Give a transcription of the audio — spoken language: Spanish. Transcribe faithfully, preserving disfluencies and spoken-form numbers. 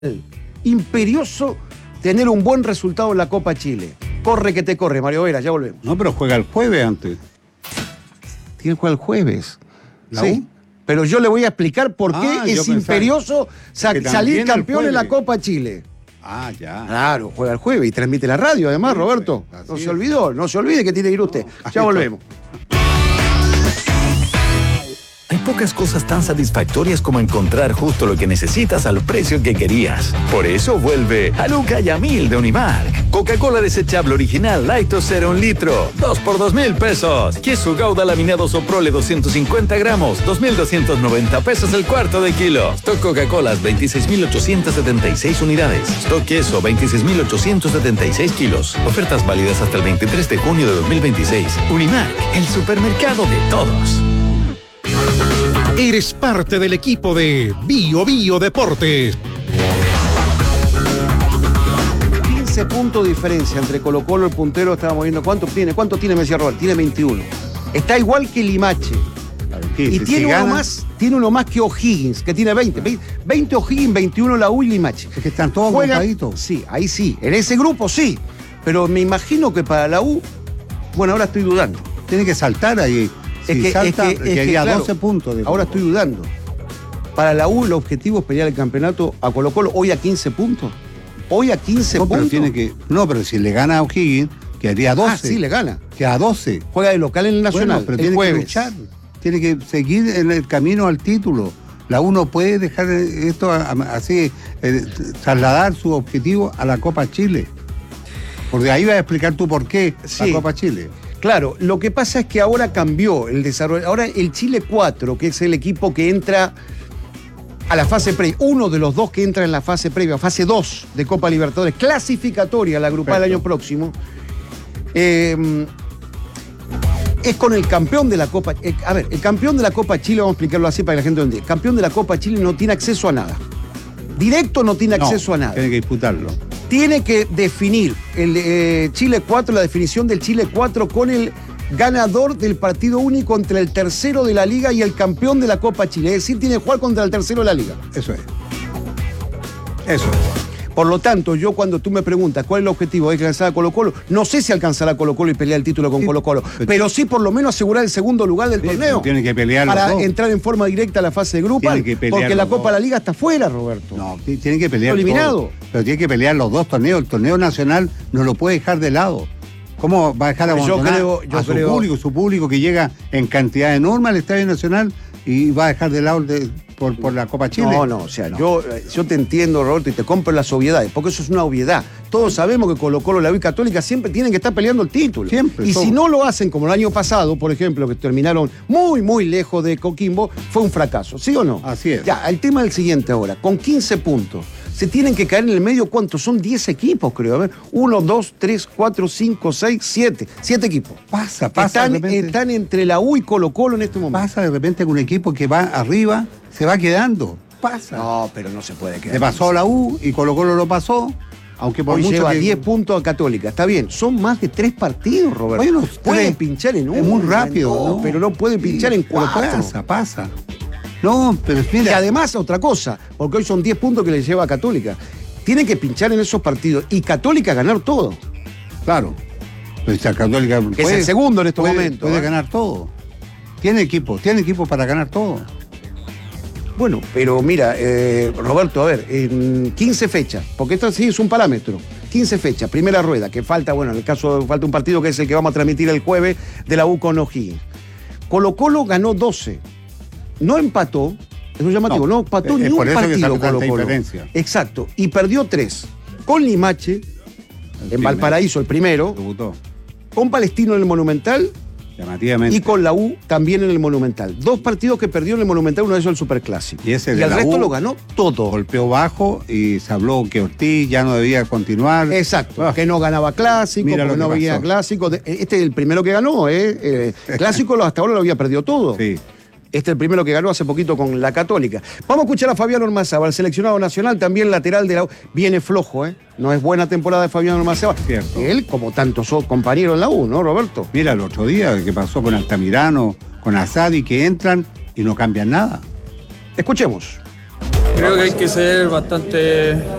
imperioso tener un buen resultado en la Copa Chile. Corre que te corre, Mario Vera, ya volvemos. No, pero juega el jueves antes. Tiene que jugar el jueves. ¿La Sí. U? Pero yo le voy a explicar por qué Ah, yo es pensaba imperioso sa- que salir también el campeón en la jueves. Copa Chile. Ah, ya. Claro, juega el jueves y transmite la radio, además, Sí, Roberto. pues, No así se es. olvidó, no se olvide que tiene que ir usted. No, Ya ahí volvemos. Hay pocas cosas tan satisfactorias como encontrar justo lo que necesitas al precio que querías. Por eso vuelve a Luca y a Mil de Unimark. Coca-Cola desechable original Light o Cero un litro, dos por dos mil pesos. Queso Gouda laminado Soprole doscientos cincuenta gramos, dos mil doscientos noventa pesos el cuarto de kilo. Stock Coca-Cola veintiséis mil ochocientos setenta y seis unidades. Stock queso veintiséis mil ochocientos setenta y seis kilos. Ofertas válidas hasta el veintitrés de junio de dos mil veintiséis. Unimark, el supermercado de todos. Eres parte del equipo de Bio Bio Deportes. quince puntos de diferencia entre Colo Colo, el puntero, estábamos viendo. ¿Cuánto tiene? ¿Cuánto tiene Messi Robert? Tiene veintiuno. Está igual que Limache. Sí, Y si- tiene si uno, gana, más, tiene uno más que O'Higgins, que tiene veinte. veinte, veinte O'Higgins, veintiuno la U y Limache. Es que están todos Juegan- contaditos. Sí, ahí sí. En ese grupo sí. Pero me imagino que para la U, bueno, ahora estoy dudando. Tiene que saltar ahí. Si Es que, salta, es que- es que, quedaría claro, doce puntos. de ahora Colo-Colo. estoy dudando. Para la U el objetivo es pelear el campeonato a Colo Colo hoy a quince puntos. Hoy a quince No, pero puntos. tiene que, no, pero si le gana a O'Higgins, quedaría doce. Ah, sí, le gana. Queda doce. Juega de local en el Nacional, Bueno, pero el tiene jueves. que luchar. Tiene que seguir en el camino al título. La U no puede dejar esto a- a- así, eh, trasladar su objetivo a la Copa Chile. Porque ahí vas a explicar tú por qué Sí. la Copa Chile. Claro, lo que pasa es que ahora cambió el desarrollo. Ahora el Chile cuatro, que es el equipo que entra a la fase previa, uno de los dos que entra en la fase previa, fase dos de Copa Libertadores, clasificatoria, la agrupada el Perfecto. año próximo, eh, es con el campeón de la Copa. eh, a ver, el campeón de la Copa Chile, vamos a explicarlo así para que la gente lo entienda. El campeón de la Copa Chile no tiene acceso a nada. Directo no tiene acceso No, a nada. Tiene que disputarlo. Tiene que definir el eh, Chile cuatro, la definición del Chile cuatro con el ganador del partido único entre el tercero de la liga y el campeón de la Copa Chile. Es decir, tiene que jugar contra el tercero de la liga. Eso es. Eso es. Por lo tanto, yo cuando tú me preguntas cuál es el objetivo de alcanzar a Colo Colo, no sé si alcanzará a Colo Colo y pelear el título con Sí, Colo Colo, pero- pero sí por lo menos asegurar el segundo lugar del Sí, torneo. tiene que pelear los para dos. entrar en forma directa a la fase de grupo, Tiene que pelear porque la los Copa de dos. la Liga está fuera, Roberto. No, t- tiene que pelear. Eliminado. todo. Pero tiene que pelear los dos torneos. El torneo nacional no lo puede dejar de lado. ¿Cómo va a dejar Yo abandonar creo- yo a su creo- público, su público que llega en cantidad enorme al Estadio Nacional y va a dejar de lado el de- por, por la Copa Chile? No, no, o sea, No. Yo, eh, yo te entiendo, Roberto, y te compro las obviedades, porque eso es una obviedad. Todos sabemos que Colo Colo, la U y Católica siempre tienen que estar peleando el título. Siempre, Y todo. si no lo hacen como el año pasado, por ejemplo, que terminaron muy, muy lejos de Coquimbo, fue un fracaso, ¿sí o no? Así es. Ya, el tema es el siguiente ahora, con quince puntos. Se tienen que caer en el medio, ¿cuántos? Son diez equipos, creo. A ver, uno, dos, tres, cuatro, cinco, seis, siete. Siete equipos. Pasa, pasa. Están, de repente, están entre la U y Colo Colo en este momento. pasa de repente con un equipo que va arriba, se va quedando. Pasa. No, pero no se puede quedar. Le pasó a la U y Colo Colo lo pasó, aunque por Hoy mucho lleva que- diez puntos a Católica. Está bien, son más de tres partidos, Roberto. Bueno, pueden tres. pinchar en uno. Es muy rápido, no, ¿no? pero no pueden Sí, pinchar en pero cuatro. Pasa, pasa. No, pero Y mira, además, otra cosa, porque hoy son diez puntos que le lleva a Católica. Tienen que pinchar en esos partidos y Católica ganar todo. claro. Pues esta Católica Que es el segundo en estos puede, momentos, Puede ¿eh? ganar todo. Tiene equipo, tiene equipo para ganar todo. Bueno, pero mira, eh, Roberto, a ver, en quince fechas, porque esto sí es un parámetro. quince fechas, primera rueda, que falta, bueno, en el caso falta un partido que es el que vamos a transmitir el jueves de la U con O'Higgins. Colo Colo ganó doce. No empató, eso es llamativo, no, No, empató es ni por un eso que partido sacó tanta Colo Colo. diferencia. Exacto, y perdió tres. Con Limache, El en primer. Valparaíso el primero, Debutó. con Palestino en el Monumental Llamativamente. y con la U también en el Monumental. Dos partidos que perdió en el Monumental, uno de esos el Superclásico. Y ese y de el la resto U lo ganó todo. Golpeó bajo y se habló que Ortiz ya no debía continuar. Exacto, Ah, que no ganaba clásico, Mira porque lo no que había pasó. clásico. De- Este es el primero que ganó, ¿eh? Eh, clásico lo- hasta ahora lo había perdido todo. Sí. Este es el primero que ganó hace poquito con la Católica. Vamos a escuchar a Fabián Ormazábal, el seleccionado nacional, también lateral de la U. Viene flojo, ¿eh? No es buena temporada de Fabián Ormazábal. Cierto. Él, como tantos so- compañeros en la U, ¿no, Roberto? Mira, el otro día que pasó con Altamirano, con Asadi, que entran y no cambian nada. Escuchemos. Creo que hay que ser bastante